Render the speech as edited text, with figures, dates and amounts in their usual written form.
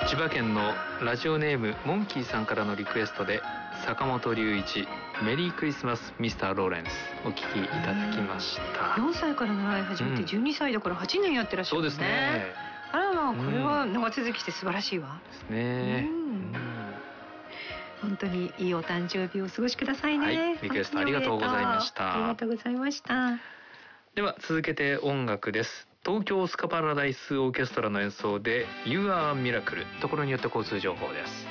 千葉県のラジオネームモンキーさんからのリクエストで坂本龍一メリークリスマスミスターローレンスお聴きいただきました。 4歳から習い始めて12歳だから8年やってらっしゃるんですね。そうですね。あらまあ、これは長続きして素晴らしいわ。 ですね。 本当にいいお誕生日をお過ごしくださいね。 はい、リクエストありがとうございました。 ありがとうございました。 では続けて音楽です。東京スカパラダイスオーケストラの演奏で You Are Miracle。ところによって交通情報です。